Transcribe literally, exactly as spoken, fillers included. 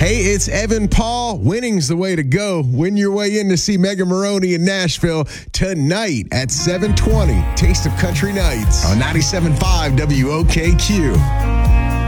Hey, it's Evan Paul. Winning's the way to go. Win your way in to see Megan Maroney in Nashville tonight at seven twenty. Taste of Country Nights on ninety-seven point five W O K Q.